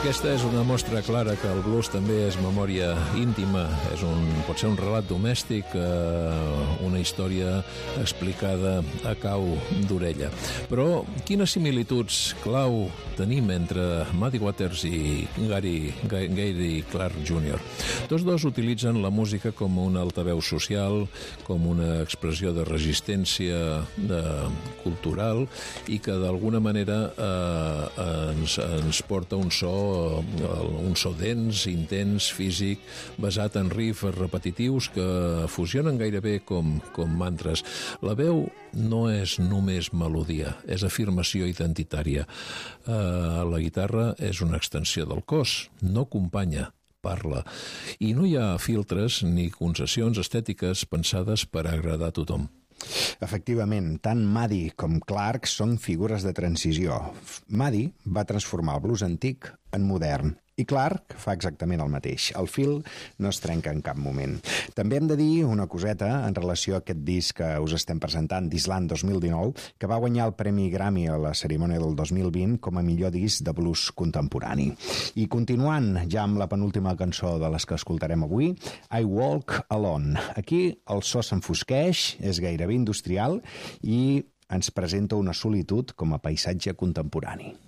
Aquesta és una mostra clara que el blues també és memòria íntima, pot ser un relat domèstic, una història explicada a cau d'orella. Però quines similituds clau tenim entre Muddy Waters i Gary Clark Jr.? Tots dos utilitzen la música com un altaveu social, com una expressió de resistència cultural i que d'alguna manera ens porta un so dens, intens, físic, basat en riffs repetitius que fusionen gairebé com mantres. La veu no és només melodia, és afirmació identitària. La guitarra és una extensió del cos, no acompanya, parla. I no hi ha filtres ni concessions estètiques pensades per agradar a tothom. Efectivament, tant Muddy com Clark són figures de transició. Muddy va transformar el blues antic en modern i Clark fa exactament el mateix. El fil no es trenca en cap moment. També hem de dir una coseta en relació a aquest disc que us estem presentant, Disland 2019, que va guanyar el Premi Grammy a la cerimònia del 2020 com a millor disc de blues contemporani. I continuant ja amb la penúltima cançó de les que escoltarem avui, I Walk Alone. Aquí el so s'enfosqueix, és gairebé industrial i ens presenta una solitud com a paisatge contemporani.